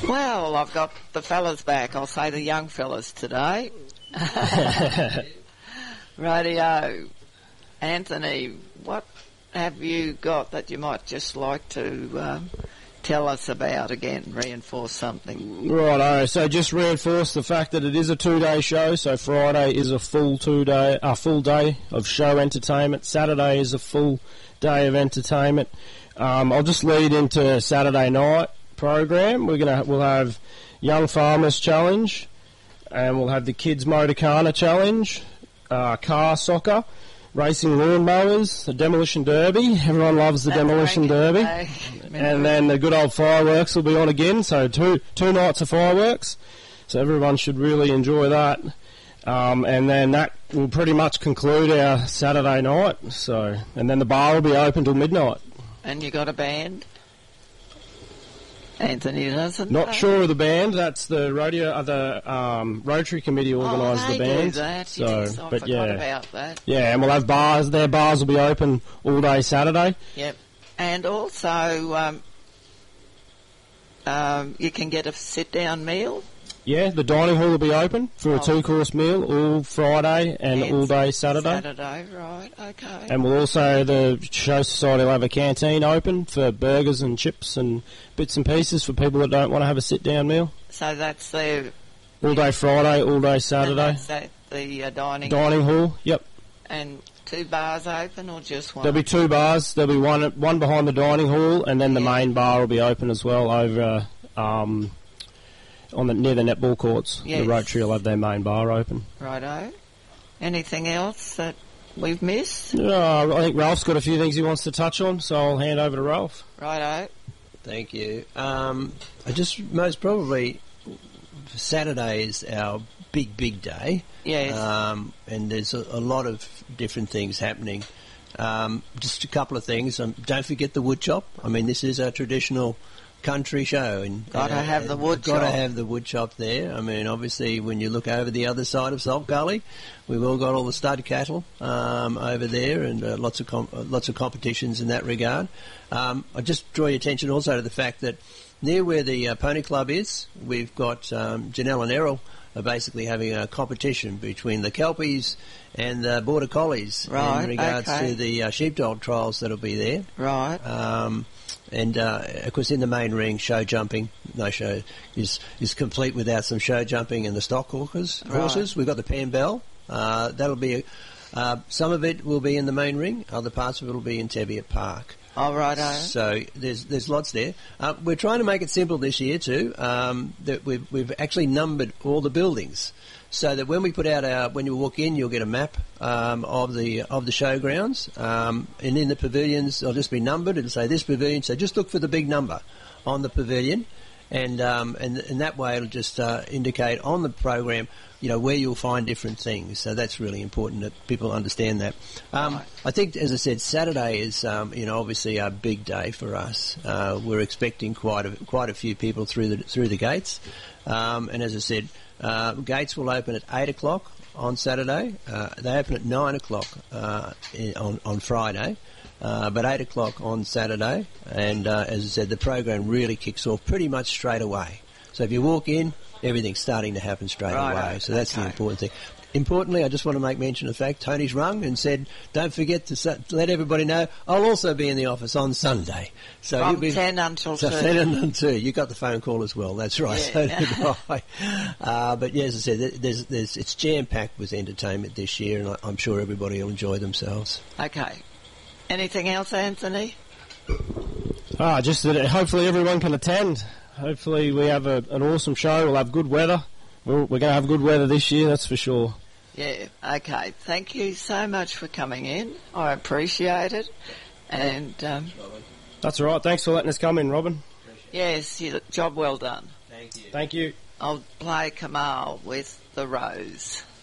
Well, I've got the fellas back. I'll say the young fellas today. Radio. Anthony, what have you got that you might just like to tell us about again, reinforce something? Righto, so just reinforce the fact that it is a 2-day show, so Friday is a full day of show entertainment, Saturday is a full day of entertainment. I'll just lead into Saturday night program. We'll have Young Farmers Challenge, and we'll have the Kids Motorcana Challenge, car soccer, racing lawnmowers, the Demolition Derby. Everyone loves the Demolition Derby. And then the good old fireworks will be on again, so two nights of fireworks. So everyone should really enjoy that. And then that will pretty much conclude our Saturday night. And then the bar will be open till midnight. And you got a band? Anthony doesn't. Not sure of the band. That's the Rotary Committee organised the band. Do that. So, yes, I forgot about that. Yeah, and we'll have bars. Their bars will be open all day Saturday. Yep, and also you can get a sit-down meal. Yeah, the dining hall will be open for a 2-course meal all Friday and all day Saturday. Saturday, right, okay. And the Show Society will have a canteen open for burgers and chips and bits and pieces for people that don't want to have a sit-down meal. So that's the... All day Friday, all day Saturday. And that's at the dining hall, yep. And 2 bars open or just one? There'll be 2 bars. There'll be one behind the dining hall, and then the main bar will be open as well over... near the netball courts. Yes. The Rotary will have their main bar open. Righto. Anything else that we've missed? No, I think Ralph's got a few things he wants to touch on, so I'll hand over to Ralph. Righto. Thank you. I just most probably Saturday is our big day. Yes. And there's a lot of different things happening. Just a couple of things. Don't forget the wood chop. I mean, this is our traditional country show, and got to have the wood chop. Got to have the wood chop there. I mean, obviously, when you look over the other side of Salt Gully, we've all got all the stud cattle over there, and lots of competitions in that regard. I just draw your attention also to the fact that near where the Pony Club is, we've got Janelle and Errol are basically having a competition between the Kelpies and the Border Collies in regards to the sheepdog trials that'll be there. Right. And of course, in the main ring, show jumping. No show is complete without some show jumping and the stock horses. Right. We've got the Pam Bell. That'll be some of it will be in the main ring. Other parts of it will be in Teviot Park. Oh, right. So there's lots there. We're trying to make it simple this year too. That we've actually numbered all the buildings, so that when we put out when you walk in, you'll get a map of the showgrounds, and in the pavilions they'll just be numbered. It'll say this pavilion, so just look for the big number on the pavilion, and that way it'll just indicate on the program, where you'll find different things. So that's really important that people understand that. I think, as I said, Saturday is obviously a big day for us. We're expecting quite a few people through the gates, and as I said, gates will open at 8 o'clock on Saturday. They open at 9 o'clock on Friday, but 8 o'clock on Saturday. And as I said, the program really kicks off pretty much straight away. So if you walk in, everything's starting to happen straight away. So that's the important thing. Importantly, I just want to make mention of the fact Tony's rung and said, don't forget to let everybody know I'll also be in the office on Sunday. So from 10 until 2. 10 until 2. You got the phone call as well. That's right. Yeah. So did I. But yeah, as I said, it's jam-packed with entertainment this year, and I'm sure everybody will enjoy themselves. Okay. Anything else, Anthony? Just that hopefully everyone can attend. Hopefully we have an awesome show. We'll have good weather. We're going to have good weather this year, that's for sure. Yeah, okay. Thank you so much for coming in. I appreciate it. And that's all right. Thanks for letting us come in, Robin. Yes, job well done. Thank you. Thank you. I'll play Kamal with The Rose.